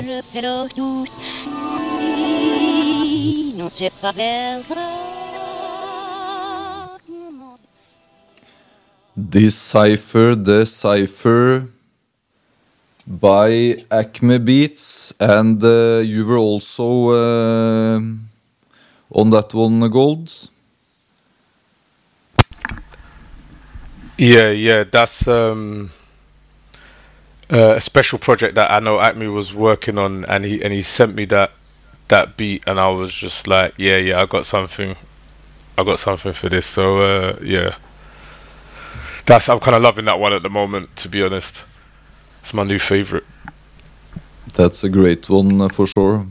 Pero tous, non c'est pas perdre. The Cypher by Acme Beats, and you were also on that one, Gold. Yeah, that's a special project that I know Acme was working on, and he sent me that beat, and I was just like, yeah, I got something for this. So yeah, I'm kind of loving that one at the moment, to be honest. It's my new favorite. That's a great one for sure.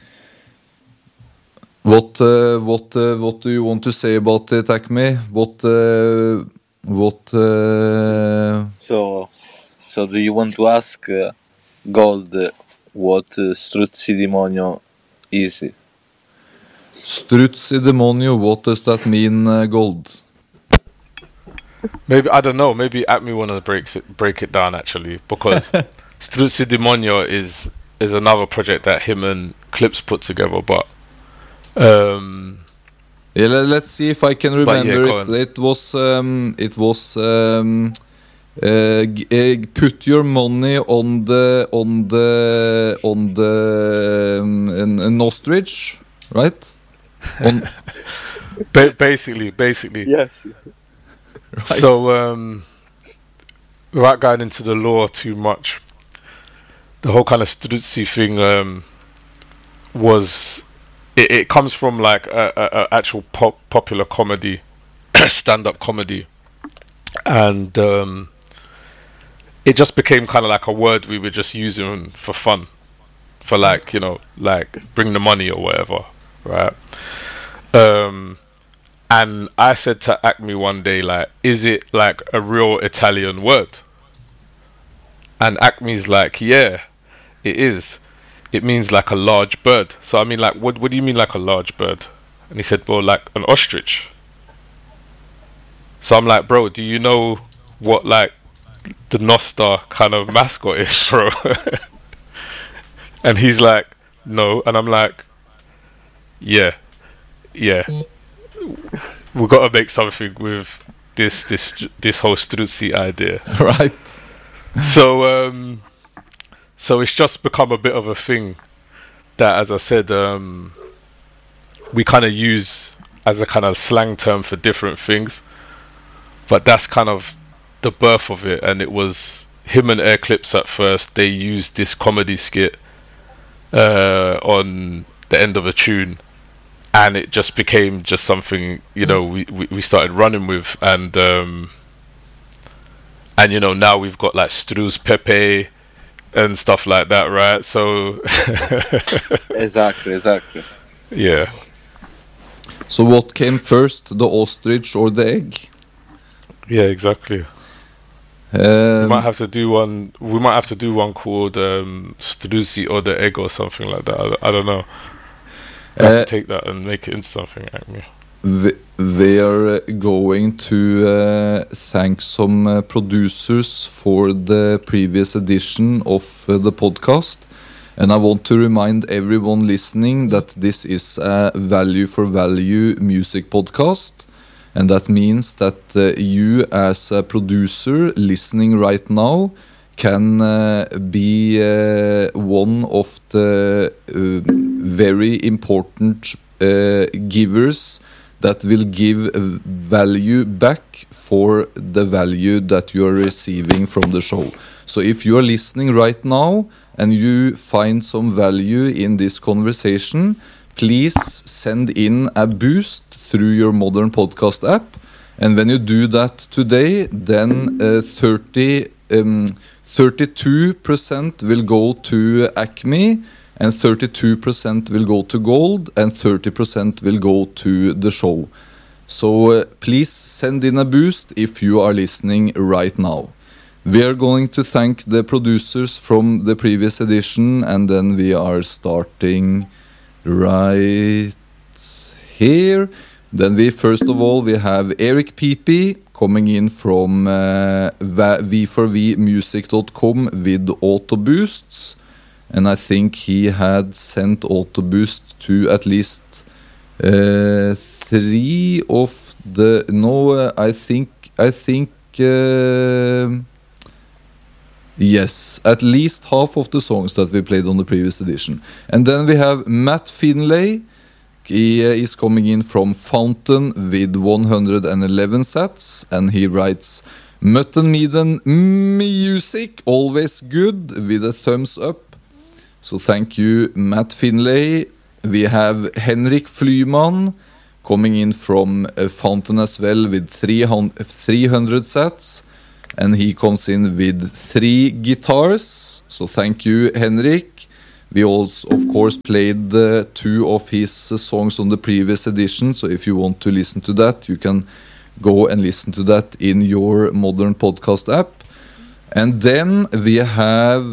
What do you want to say about it, Acme? So do you want to ask Gold what Struzzi Demonio is? Struzzi Demonio, what does that mean, Gold? Maybe, I don't know. Maybe Acme wanna break it down actually, because Struzzi Demonio is another project that him and Clips put together. But yeah, let's see if I can remember it. It was put your money on the an ostrich, right? Basically. Yes. Right. So, without going into the lore too much, the whole kind of Struzzi thing was it comes from like a actual popular comedy, stand-up comedy, and it just became kind of like a word we were just using for fun, for like, like bring the money or whatever, right? And I said to Acme one day, like, is it like a real Italian word? And Acme's like, yeah, it is. It means like a large bird. So I mean, like, what do you mean like a large bird? And he said, well, like an ostrich. So I'm like, bro, do you know what like the Nostar kind of mascot is, bro? And he's like, no. And I'm like, yeah. We got to make something with this whole Struzzi idea, Right. So it's just become a bit of a thing that, as I said, we kind of use as a kind of slang term for different things. But that's kind of the birth of it, and it was him and Air Clips at first. They used this comedy skit on the end of a tune, and it just became just something we started running with, and now we've got like Struz Pepe and stuff like that, right? So Exactly. yeah. So what came first, the ostrich or the egg? Yeah, exactly. We might have to do one. We might have to do one called Struzzi or the Egg or something like that. I don't know. I have to take that and make it into something. We are going to thank some producers for the previous edition of the podcast. And I want to remind everyone listening that this is a value for value music podcast. And that means that you as a producer listening right now can be one of the very important givers that will give value back for the value that you are receiving from the show. So if you are listening right now and you find some value in this conversation, please send in a boost through your modern podcast app. And when you do that today, then 32% will go to Acme, and 32% will go to Gold, and 30% will go to the show. So please send in a boost if you are listening right now. We are going to thank the producers from the previous edition, and then we are starting right here. Then we first of all we have Eric Pepe coming in from V4Vmusic.com with auto boosts, and I think he had sent Autoboost to at least 3 of the. No, I think. Yes, at least half of the songs that we played on the previous edition. And then we have Matt Finlay. He is coming in from Fountain with 111 sats, and he writes Mutton Meaden music, always good, with a thumbs up. So thank you, Matt Finlay. We have Henrik Flyman coming in from Fountain as well with 300 sats, and he comes in with 3 guitars. So thank you, Henrik. We also, of course, played 2 of his songs on the previous edition, so if you want to listen to that, you can go and listen to that in your modern podcast app. And then we have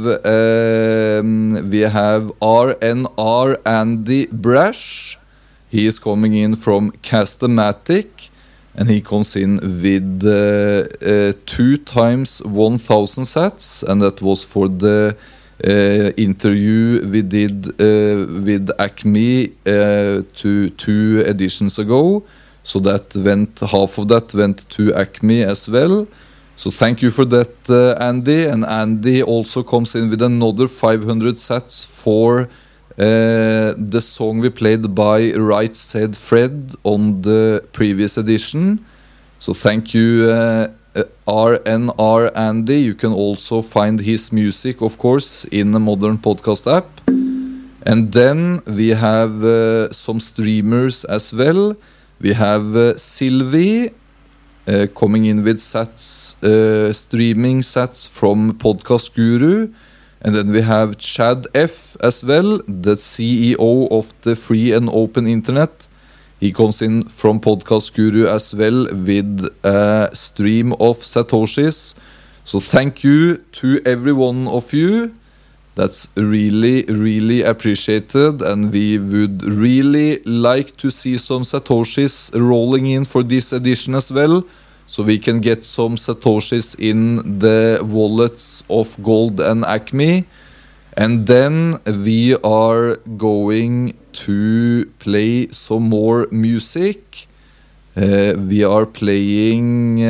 RNR Andy Brash. He is coming in from Castamatic, and he comes in with 2 times 1,000 sats, and that was for the interview we did with Acme 2 editions ago. So that half of that went to Acme as well. So thank you for that, Andy. And Andy also comes in with another 500 sats for the song we played by Right Said Fred on the previous edition. So thank you, RNR Andy. You can also find his music, of course, in the modern podcast app. And then we have some streamers as well. We have Sylvie coming in with sats, streaming sats from Podcast Guru. And then we have Chad F as well, the CEO of the free and open internet. He comes in from Podcast Guru as well with a stream of Satoshis. So thank you to every one of you. That's really, really appreciated. And we would really like to see some Satoshis rolling in for this edition as well, so we can get some Satoshis in the wallets of Gold and Acme. And then we are going to play some more music. We are playing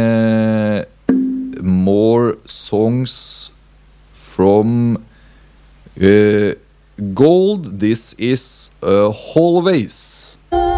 more songs from Gold. This is Hallways.